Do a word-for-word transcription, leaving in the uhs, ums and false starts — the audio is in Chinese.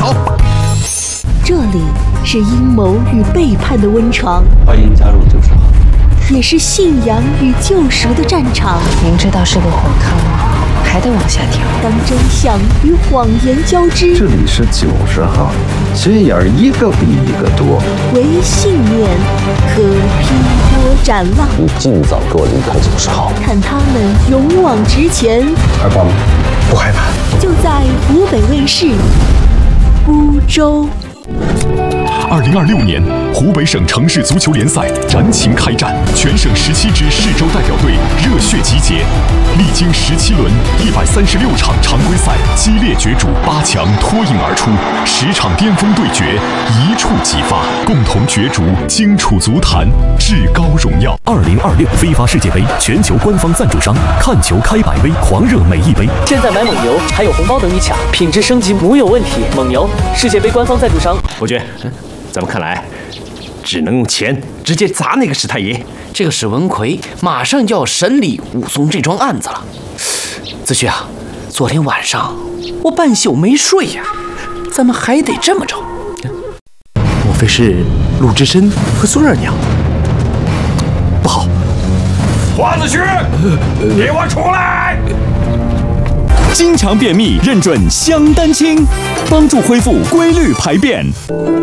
朝。 这里是阴谋与背叛的温床， 欢迎加入九十号， 也是信仰与救赎的战场。 明知道是个火坑，还得往下跳。 当真相与谎言交织， 这里是九十号，心眼儿一个比一个多。 唯信念可劈波斩浪。 你尽早给我离开九十号， 看他们勇往直前。 害怕吗？不害怕。 就在湖北卫视孤舟。 二零二六年，湖北省城市足球联赛燃情开战，全省十七支市州代表队热血集结，历经十七轮、一百三十六场常规赛激烈角逐，八强脱颖而出，十场巅峰对决一触即发，共同角逐荆楚足坛至高荣耀。 二零二六非法世界杯全球官方赞助商，看球开百威，狂热每一杯。 现在买蒙牛还有红包等你抢，品质升级没有问题。蒙牛，世界杯官方赞助商。 伯爵，咱们看来只能用钱直接砸那个史太爷。 这个史文奎马上就要审理武松这桩案子了。子旭啊，昨天晚上我半宿没睡呀，咱们还得这么着。 莫非是陆之深和孙二娘？不好！ 花子虚，给我出来！ 经常便秘，认准香丹清，帮助恢复规律排便。